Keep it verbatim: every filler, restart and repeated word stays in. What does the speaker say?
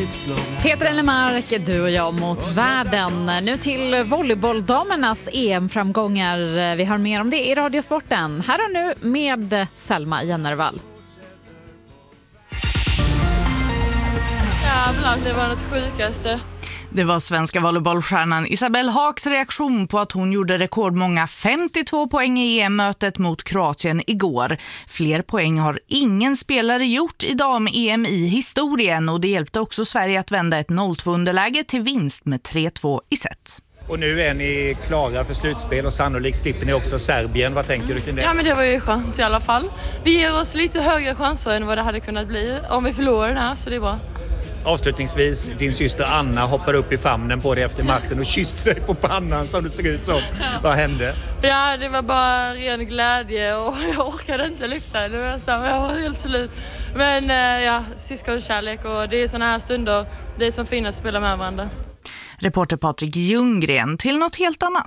Peter Ennemark, du och jag mot världen. Nu till volleybolldamernas E M-framgångar. Vi har mer om det i Radiosporten. Här och nu med Selma Jennervall. Jävlar, det var något sjukaste. Det var svenska volleybollstjärnan Isabelle Haaks reaktion på att hon gjorde rekordmånga femtiotvå poäng i E M-mötet mot Kroatien igår. Fler poäng har ingen spelare gjort i dam-E M i historien och det hjälpte också Sverige att vända ett noll två underläge till vinst med tre två i set. Och nu är ni klara för slutspel och sannolikt slipper ni också Serbien. Vad tänker du kring det? Ja, men det var ju skönt i alla fall. Vi ger oss lite högre chanser än vad det hade kunnat bli om vi förlorar den här, så det är bra. Avslutningsvis, din syster Anna hoppar upp i famnen på dig efter matchen och kysste dig på pannan som det såg ut som. Ja. Vad hände? Ja, det var bara ren glädje och jag orkade inte lyfta. Det var så, jag var helt slut. Men ja, syskonkärlek och det är såna här stunder, det är som fint att spela med varandra. Reporter Patrik Ljunggren till något helt annat.